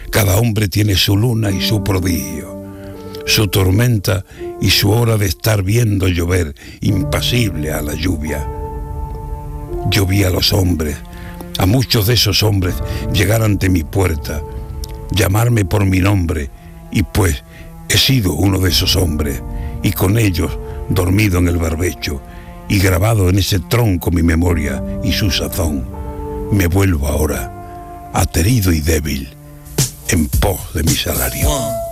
Cada hombre tiene su luna y su prodigio, su tormenta y su hora de estar viendo llover impasible a la lluvia. Yo vi a los hombres, a muchos de esos hombres, llegar ante mi puerta, llamarme por mi nombre, y pues he sido uno de esos hombres, y con ellos dormido en el barbecho, y grabado en ese tronco mi memoria y su sazón. Me vuelvo ahora, aterido y débil, en pos de mi salario.